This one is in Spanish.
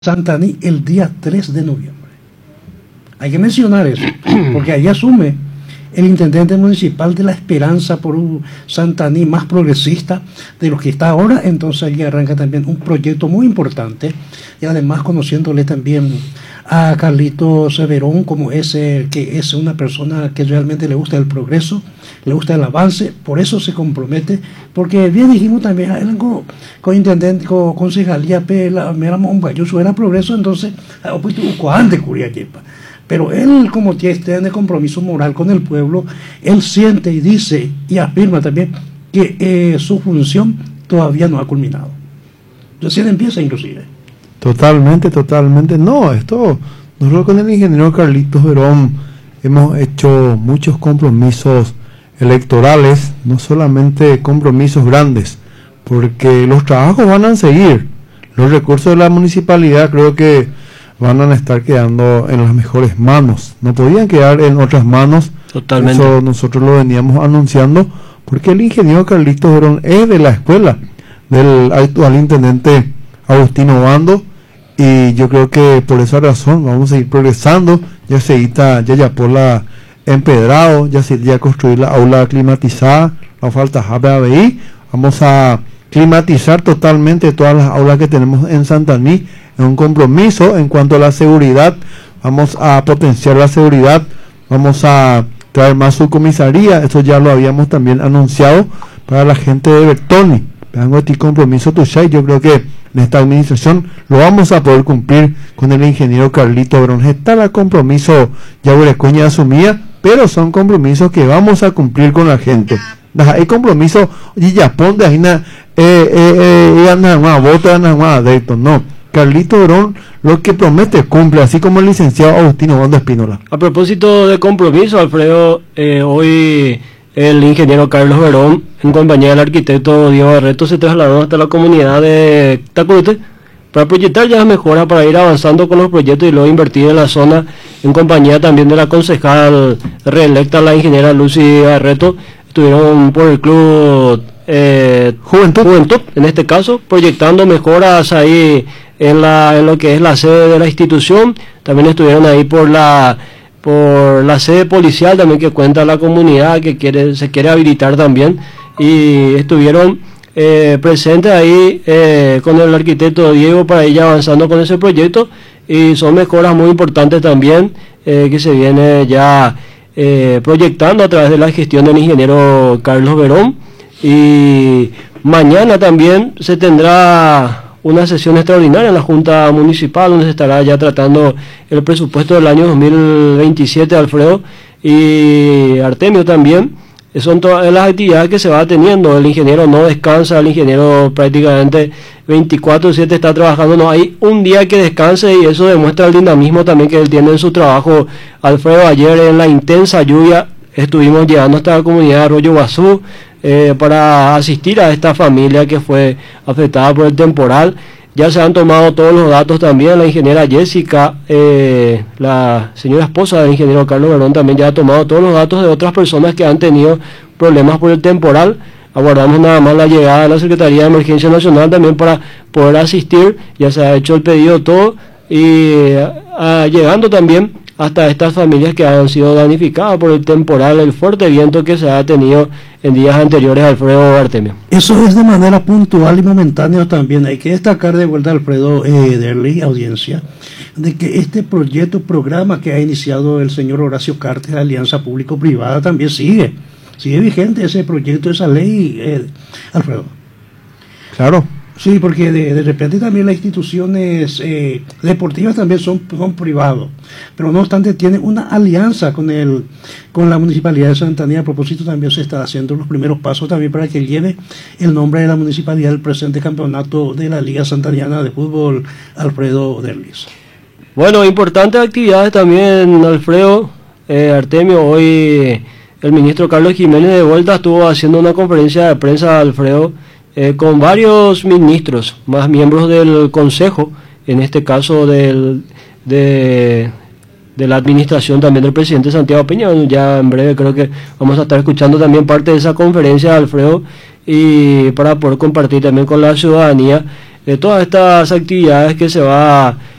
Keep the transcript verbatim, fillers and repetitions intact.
Santaní el día tres de noviembre. Hay que mencionar eso, porque ahí asume el intendente municipal de La Esperanza por un Santaní más progresista de lo que está ahora. Entonces ahí arranca también un proyecto muy importante, y además conociéndole también a Carlitos Verón como ese que es una persona que realmente le gusta el progreso, le gusta el avance, por eso se compromete, porque bien dijimos también, él con, con intendente, con concejalía, yo era progreso, entonces, antes pero él como tiene compromiso moral con el pueblo, él siente y dice y afirma también que eh, su función todavía no ha culminado. Recién empieza inclusive. Totalmente, totalmente. No, esto, nosotros con el ingeniero Carlitos Verón hemos hecho muchos compromisos electorales, no solamente compromisos grandes, porque los trabajos van a seguir. Los recursos de la municipalidad creo que van a estar quedando en las mejores manos, no podían quedar en otras manos. Totalmente. Eso nosotros lo veníamos anunciando, porque el ingeniero Carlitos Verón es de la escuela del actual intendente Agustino Bando, y yo creo que por esa razón vamos a ir progresando. Ya se está ya ya por la empedrado, ya se ya construir la aula climatizada, no falta A B I, vamos a climatizar totalmente todas las aulas que tenemos en Santaní, en un compromiso en cuanto a la seguridad. Vamos a potenciar la seguridad, vamos a traer más subcomisaría, eso ya lo habíamos también anunciado para la gente de Bertoni. Vengo a ti compromiso tuya, y yo creo que en esta administración lo vamos a poder cumplir con el ingeniero Carlito Verón. Está el compromiso ya Urecuña asumía, pero son compromisos que vamos a cumplir con la gente. Hay compromiso y ya ponte ahí na eh eh eh más vota más de esto, no. Carlito Verón lo que promete cumple, así como el licenciado Agustino Bando Espínola. A propósito de compromiso, Alfredo, eh, hoy el ingeniero Carlos Verón, en compañía del arquitecto Diego Barreto, se trasladó hasta la comunidad de Tacurute para proyectar ya mejoras, para ir avanzando con los proyectos y luego invertir en la zona, en compañía también de la concejal reelecta, la ingeniera Lucy Barreto. Estuvieron por el club eh, Juventud. Juventud, en este caso, proyectando mejoras ahí en, la, en lo que es la sede de la institución. También estuvieron ahí por la por la sede policial también, que cuenta la comunidad, que quiere se quiere habilitar también, y estuvieron eh, presentes ahí eh, con el arquitecto Diego para ir avanzando con ese proyecto, y son mejoras muy importantes también eh, que se viene ya eh, proyectando a través de la gestión del ingeniero Carlos Verón. Y mañana también se tendrá una sesión extraordinaria en la Junta Municipal, donde se estará ya tratando el presupuesto del año dos mil veintisiete, Alfredo y Artemio también. Son todas las actividades que se va teniendo. El ingeniero no descansa, el ingeniero prácticamente veinticuatro siete está trabajando, no hay un día que descanse, y eso demuestra el dinamismo también que él tiene en su trabajo. Alfredo, ayer en la intensa lluvia estuvimos llegando hasta la comunidad de Arroyo Guazú eh, para asistir a esta familia que fue afectada por el temporal. Ya se han tomado todos los datos también. La ingeniera Jessica, eh, la señora esposa del ingeniero Carlos Verón, también ya ha tomado todos los datos de otras personas que han tenido problemas por el temporal. Aguardamos nada más la llegada de la Secretaría de Emergencia Nacional también para poder asistir. Ya se ha hecho el pedido todo, y uh, llegando también hasta estas familias que han sido damnificadas por el temporal, el fuerte viento que se ha tenido en días anteriores, Alfredo Artemio. Eso es de manera puntual y momentánea también. Hay que destacar de vuelta, Alfredo eh, Derli, audiencia, de que este proyecto, programa que ha iniciado el señor Horacio Cartes, Alianza Público-Privada, también sigue, sigue vigente ese proyecto, esa ley, eh, Alfredo. Claro. Sí, porque de, de repente también las instituciones eh, deportivas también son, son privados, pero no obstante tienen una alianza con el con la Municipalidad de Santaní. A propósito, también se está haciendo los primeros pasos también para que lleve el nombre de la municipalidad del presente campeonato de la Liga Santaniana de Fútbol, Alfredo Derlis. Bueno, importantes actividades también, Alfredo, eh, Artemio. Hoy el ministro Carlos Jiménez de vuelta estuvo haciendo una conferencia de prensa, Alfredo, Eh, con varios ministros, más miembros del Consejo, en este caso del, de, de la administración también del presidente Santiago Peña. Ya en breve creo que vamos a estar escuchando también parte de esa conferencia, Alfredo, y para poder compartir también con la ciudadanía de todas estas actividades que se va